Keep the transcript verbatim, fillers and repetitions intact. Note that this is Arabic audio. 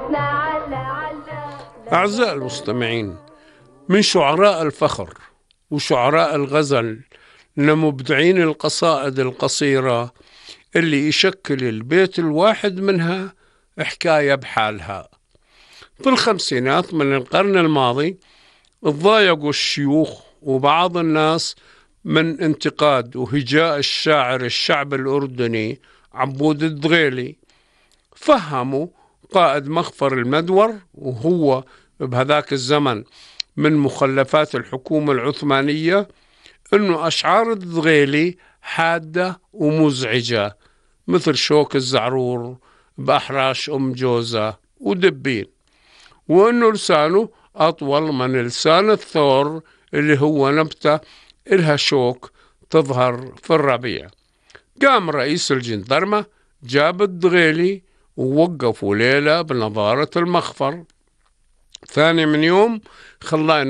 أعزائي المستمعين، من شعراء الفخر وشعراء الغزل لمبدعين القصائد القصيرة اللي يشكل البيت الواحد منها حكاية بحالها. في الخمسينات من القرن الماضي تضايقوا الشيوخ وبعض الناس من انتقاد وهجاء الشاعر الشعب الأردني عبود الدغيلي. فهموا قائد مخفر المدور، وهو بهذاك الزمن من مخلفات الحكومة العثمانية، أنه أشعار الدغيلي حادة ومزعجة مثل شوك الزعرور بأحراش أم جوزة ودبين، وأنه لسانه أطول من لسان الثور اللي هو نبتة إلها شوك تظهر في الربيع. قام رئيس الجندرمة جاب الدغيلي ووقفوا ليلة بنظارة المخفر. ثاني من يوم خلاه